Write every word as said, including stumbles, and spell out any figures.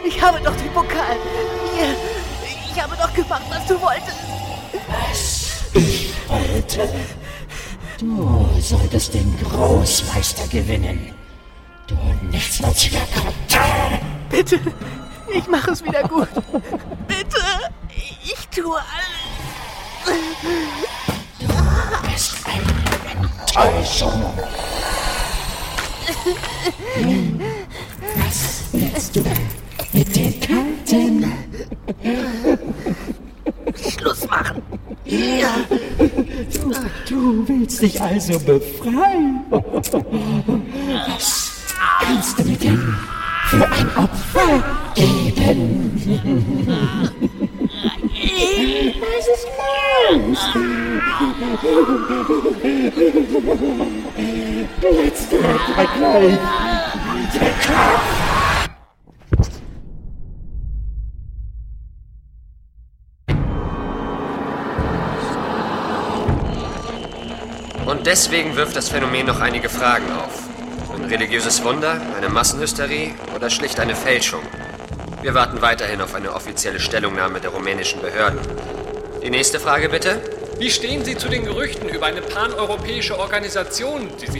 Ich habe doch den Pokal. Hier. Ich habe doch gemacht, was du wolltest. Was ich wollte? Du solltest den Großmeister gewinnen. Du nichtsnutziger Krottel. Bitte, ich mache es wieder gut. Bitte, ich tue alles. Du bist eine Enttäuschung. Was willst du mit den Karten? Schluss machen. Ja. Du, du willst dich also befreien. Was kannst du mir denn für ein Opfer geben? Was ist los? Jetzt direkt gleich. Der Kopf. Und deswegen wirft das Phänomen noch einige Fragen auf. Ein religiöses Wunder, eine Massenhysterie oder schlicht eine Fälschung? Wir warten weiterhin auf eine offizielle Stellungnahme der rumänischen Behörden. Die nächste Frage bitte. Wie stehen Sie zu den Gerüchten über eine paneuropäische Organisation, die sich